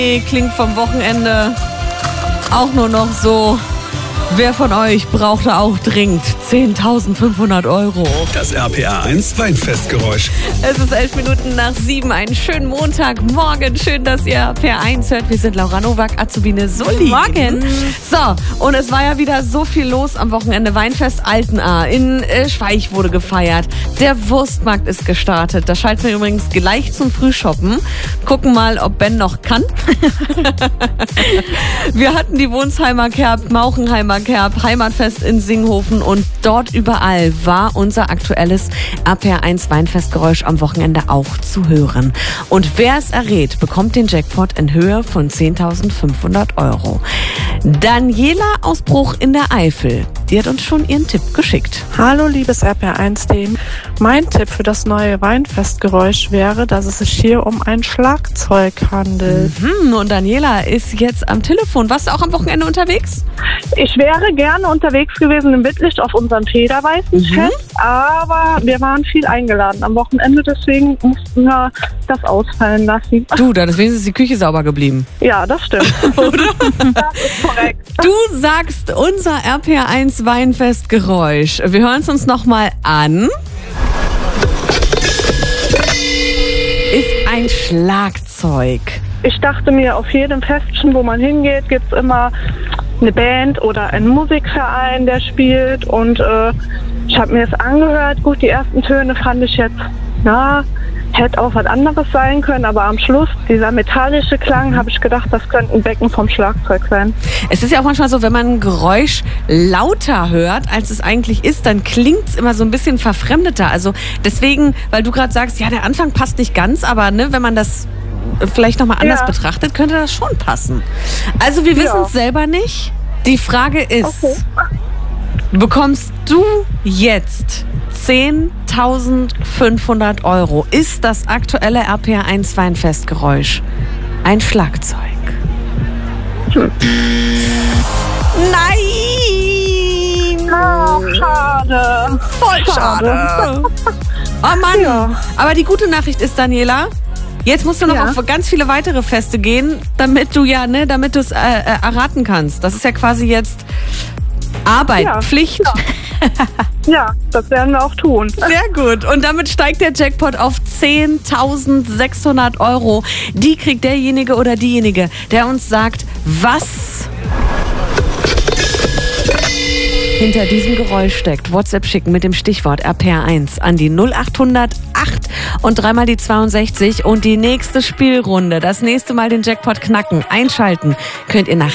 Klingt vom Wochenende auch nur noch so. Wer von euch brauchte auch dringend 10.500 €? Das RPA 1 Weinfestgeräusch. Es ist 11 Minuten nach 7. Einen schönen Montagmorgen. Schön, dass ihr RPA 1 hört. Wir sind Laura Nowak, Azubine Sully. Morgen. So, und es war ja wieder so viel los am Wochenende. Weinfest Altenahr in Schweich wurde gefeiert. Der Wurstmarkt ist gestartet. Da schalten wir übrigens gleich zum Frühshoppen. Gucken mal, ob Ben noch kann. Wir hatten die Wohnsheimer Kerb, Mauchenheimer Kerb, Heimatfest in Singhofen und dort überall war unser aktuelles RPA 1 Weinfestgeräusch am Wochenende auch zu hören. Und wer es errät, bekommt den Jackpot in Höhe von 10.500 €. Daniela aus Bruch in der Eifel, die hat uns schon ihren Tipp geschickt. Hallo liebes RPA 1-Team. Mein Tipp für das neue Weinfestgeräusch wäre, dass es sich hier um ein Schlagzeug handelt. Und Daniela ist jetzt am Telefon. Warst du auch am Wochenende unterwegs? Ich wäre gerne unterwegs gewesen in Wittlich auf unserem Federweißen-Fest, aber wir waren viel eingeladen am Wochenende, deswegen mussten wir das ausfallen lassen. Du, da ist wenigstens die Küche sauber geblieben. Ja, das stimmt. Das ist korrekt. Du sagst unser RPA 1 Weinfestgeräusch. Wir hören es uns nochmal an. Ist ein Schlagzeug. Ich dachte mir, auf jedem Festchen, wo man hingeht, gibt es immer eine Band oder einen Musikverein, der spielt. Und ich habe mir das angehört. Gut, die ersten Töne fand ich jetzt, hätte auch was anderes sein können. Aber am Schluss, dieser metallische Klang, habe ich gedacht, das könnte ein Becken vom Schlagzeug sein. Es ist ja auch manchmal so, wenn man ein Geräusch lauter hört, als es eigentlich ist, dann klingt es immer so ein bisschen verfremdeter. Also deswegen, weil du gerade sagst, ja, der Anfang passt nicht ganz, aber wenn man das vielleicht nochmal anders betrachtet, könnte das schon passen. Also wir wissen es selber nicht. Die Frage ist, bekommst du jetzt 10.500 €? Ist das aktuelle RPA 1 Weinfestgeräusch ein Schlagzeug? Nein! Ach, schade. Voll schade. Oh Mann. Ja. Aber die gute Nachricht ist, Daniela, jetzt musst du noch auf ganz viele weitere Feste gehen, damit du es erraten kannst. Das ist ja quasi jetzt Arbeit, Pflicht. Ja, das werden wir auch tun. Sehr gut. Und damit steigt der Jackpot auf 10.600 €. Die kriegt derjenige oder diejenige, der uns sagt, was hinter diesem Geräusch steckt. WhatsApp schicken mit dem Stichwort RPA 1 an die 0800 8 und dreimal die 62 und die nächste Spielrunde, das nächste Mal den Jackpot knacken, einschalten könnt ihr nach